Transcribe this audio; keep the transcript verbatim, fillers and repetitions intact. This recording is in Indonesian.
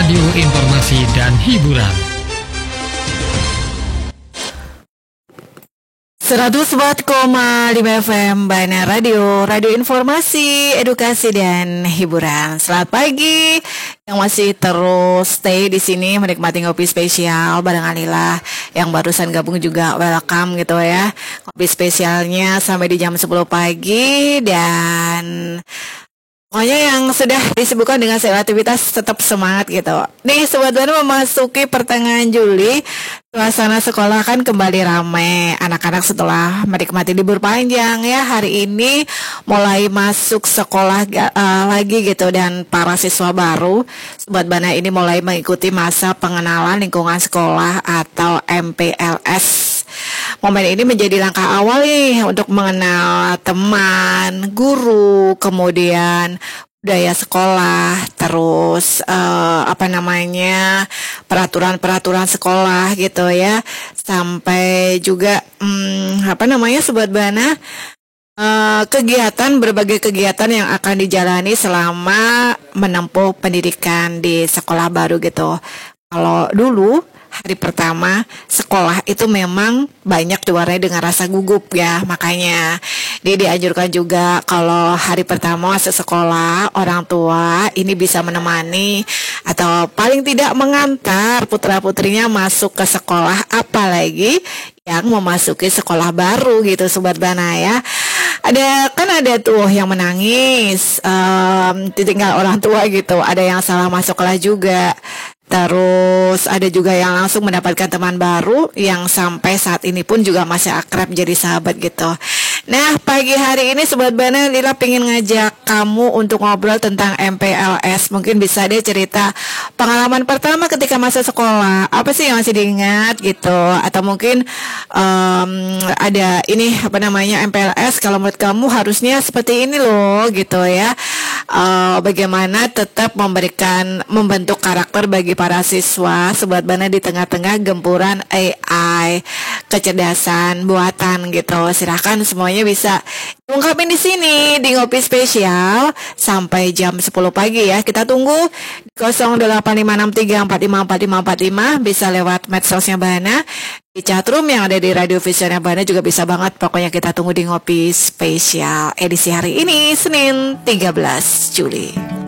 Radio Informasi dan Hiburan. seratus empat koma lima F M Bana Radio, Radio Informasi, Edukasi dan Hiburan. Selamat pagi yang masih terus stay di sini menikmati ngopi spesial bareng Alila. Yang barusan gabung juga welcome gitu ya. Ngopi spesialnya sampai di jam sepuluh pagi dan pokoknya yang sudah disibukkan dengan segala aktivitas tetap semangat gitu. Nih Sobat Bana memasuki pertengahan Juli, suasana sekolah kan kembali ramai. Anak-anak setelah menikmati libur panjang ya, hari ini mulai masuk sekolah uh, lagi gitu. Dan para siswa baru Sobat Bana ini mulai mengikuti masa pengenalan lingkungan sekolah atau M P L S. Momen ini menjadi langkah awal nih untuk mengenal teman, guru, kemudian budaya sekolah, terus uh, apa namanya peraturan-peraturan sekolah gitu ya, sampai juga um, apa namanya Sobat Bana uh, kegiatan berbagai kegiatan yang akan dijalani selama menempuh pendidikan di sekolah baru gitu. Kalau dulu hari pertama sekolah itu memang banyak diwarnai dengan rasa gugup ya, makanya dia dianjurkan juga kalau hari pertama masuk sekolah orang tua ini bisa menemani atau paling tidak mengantar putra-putrinya masuk ke sekolah, apalagi yang memasuki sekolah baru gitu Sobat Bana ya. Ada kan ada tuh yang menangis um, ditinggal orang tua gitu, ada yang salah masuk kelas juga. Terus ada juga yang langsung mendapatkan teman baru yang sampai saat ini pun juga masih akrab jadi sahabat gitu. Nah pagi hari ini Sobat Bana Lila pengen ngajak kamu untuk ngobrol tentang M P L S. Mungkin bisa deh cerita pengalaman pertama ketika masa sekolah, apa sih yang masih diingat gitu. Atau mungkin um, ada ini apa namanya M P L S, kalau menurut kamu harusnya seperti ini loh gitu ya. Uh, bagaimana tetap memberikan membentuk karakter bagi para siswa Sobat Bana di tengah-tengah gempuran A I, kecerdasan buatan gitu. Silahkan semuanya bisa ungkapin di sini di ngopi spesial sampai jam sepuluh pagi ya. Kita tunggu nol delapan lima enam tiga empat lima empat lima empat lima, bisa lewat medsosnya Bana. Di chatroom yang ada di Radio Visionnya Bana juga bisa banget. Pokoknya kita tunggu di ngopi spesial edisi hari ini Senin tiga belas Juli.